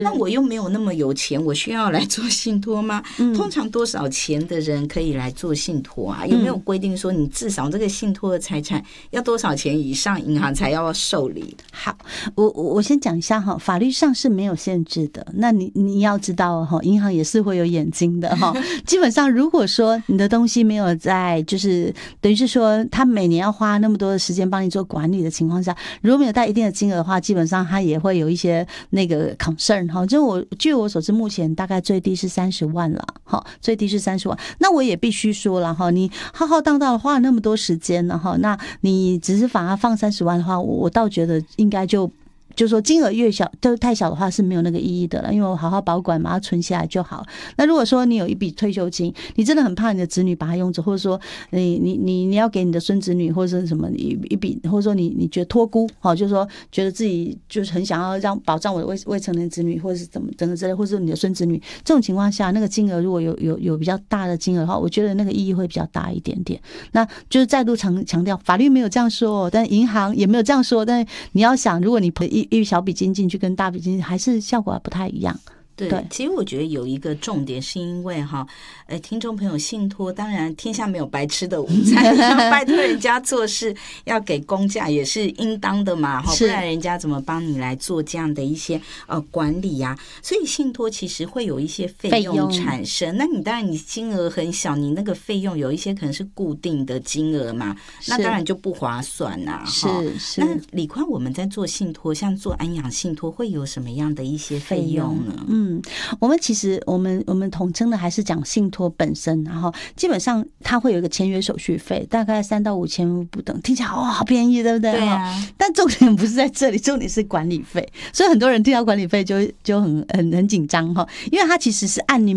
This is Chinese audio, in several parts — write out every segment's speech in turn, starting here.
那我又没有那么有钱，我需要来做信托吗？通常多少钱的人可以来做信托啊？有没有规定说你至少这个信托的财产要多少钱以上，银行才要受理？ 好，我先讲一下哈，法律上是没有限制的。那你要知道哈，银行也是会有眼睛的哈。基本上，如果说你的东西没有在，就是等于是说，他每年要花那么多的时间帮你做管理的情况下，如果没有带一定的金额的话，基本上他也会有一些那个 concern 哈。就据我所知，目前大概最低是30万了哈，最低是30万。那我也必须说了哈，你浩浩荡荡花了那么多时间了哈，那你只是把它放30万的话，我倒觉得应该就说金额越小，都太小的话是没有那个意义的了，因为我好好保管，把它存下来就好。那如果说你有一笔退休金，你真的很怕你的子女把它用走，或者说你要给你的孙子女或者是什么一笔，或者说你觉得托孤，就是说觉得自己就是很想要保障我的未成年子女，或者是怎么整个之类，或者是你的孙子女，这种情况下，那个金额如果有比较大的金额的话，我觉得那个意义会比较大一点点。那就是再度强调，法律没有这样说，但银行也没有这样说，但是你要想，如果你一小笔金进去跟大笔金还是效果不太一样。 对，其实我觉得有一个重点，是因为听众朋友，信托当然天下没有白吃的午餐，拜托人家做事要给公价也是应当的嘛，不然人家怎么帮你来做这样的一些管理啊？所以信托其实会有一些费用产生。那你当然你金额很小，你那个费用有一些可能是固定的金额嘛，那当然就不划算啊。 是。 那李宽，我们在做信托，像做安养信托，会有什么样的一些费用呢？ 我们其实我们统称的还是讲信托本身，然后基本上它会有一个签约手续费，大概3到5千不等，听起来好便宜，对不对？ 对啊。 但重点不是在这里，重点是管理费。所以很多人听到管理费就很紧张哈，因为它其实是按你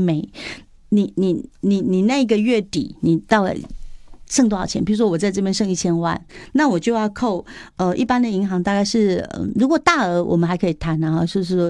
那个月底你到了剩多少钱？比如说我在这边剩1000万，那我就要扣一般的银行大概是如果大额我们还可以谈啊，就是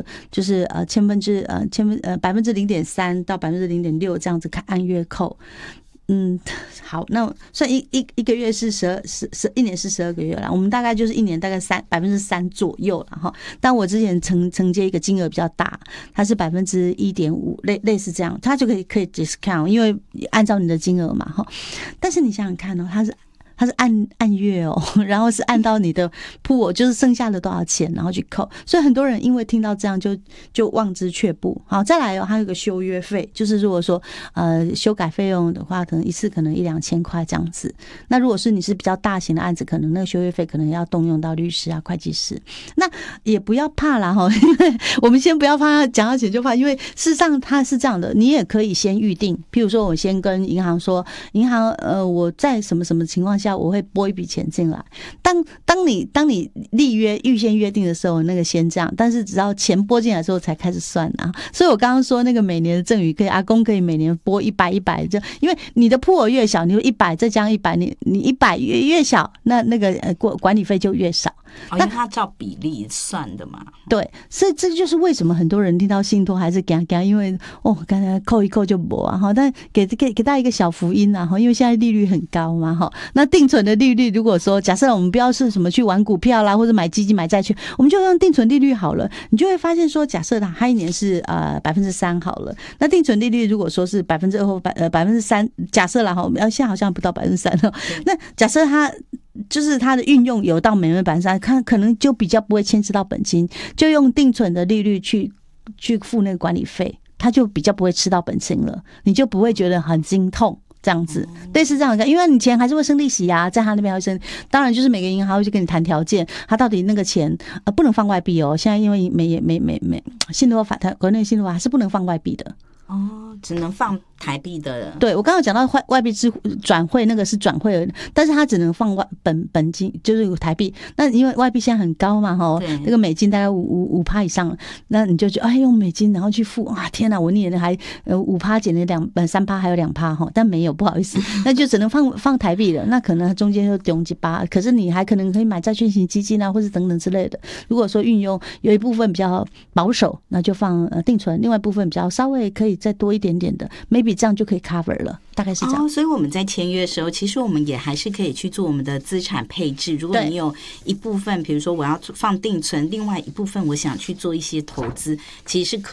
0.3%到0.6%这样子按月扣。好，那算一个月是一年是12个月啦，我们大概就是一年大概3%左右了哈。但我之前承接一个金额比较大，它是1.5%，类似这样，它就可以 discount， 因为按照你的金额嘛哈。但是你想想看它是按月哦，然后是按到你的pool，就是剩下的多少钱，然后去扣。所以很多人因为听到这样就望之却步。好，再来还有一个修约费，就是如果说修改费用的话，可能一次可能1-2千块这样子。那如果是你是比较大型的案子，可能那个修约费可能要动用到律师啊、会计师。那也不要怕啦哈，因为我们先不要怕讲到钱就怕，因为事实上它是这样的，你也可以先预定，譬如说我先跟银行说，银行我在什么什么情况下我会拨一笔钱进来。当你立约预先约定的时候，那个先这样，但是只要钱拨进来之后才开始算啊。所以我刚刚说那个每年的赠与可以，阿公可以每年拨100，就因为你的铺额越小，你就100再加100，你100越小，那个管理费就越少。 因为它照比例算的嘛。 对，所以这就是为什么很多人听到信托还是嘎嘎，因为刚才扣一扣就没啊。但给大家一个小福音啊，因为现在利率很高嘛哈。那定存的利率，如果说假设我们不要是什么去玩股票啦，或者买基金买债券，我们就用定存利率好了。你就会发现说，假设它一年是3%好了，那定存利率如果说是2%或3%，假设啦哈，现在好像不到3%了。那假设它就是它的运用有到每年3%，可能就比较不会牵涉到本金，就用定存的利率去付那个管理费，它就比较不会吃到本金了，你就不会觉得很心痛。这样子，类似这样的，因为你钱还是会生利息啊，在他那边还会生。当然，就是每个银行会去跟你谈条件，他到底那个钱不能放外币哦。现在因为信托法，国内信托法还是不能放外币的。 只能放台币的。 对，我刚刚讲到外币转汇，那个是转汇，但是它只能放本金，就是台币。那因为外币现在很高嘛，那个美金大概5%以上，那你就觉得用美金然后去付，哇，天哪，我念的还5%减了3%，还有2%哈，但没有，不好意思，那就只能放台币了。那可能中间就丢几8%，可是你还可能可以买债券型基金啊，或是等等之类的。如果说运用有一部分比较保守，那就放定存，另外一部分比较稍微可以再多一点点点的 ，maybe 这样就可以 cover 了，大概是这样。 所以我们在签约的时候，其实我们也还是可以去做我们的资产配置。如果你有一部分，比如说我要放定存，另外一部分我想去做一些投资，其实是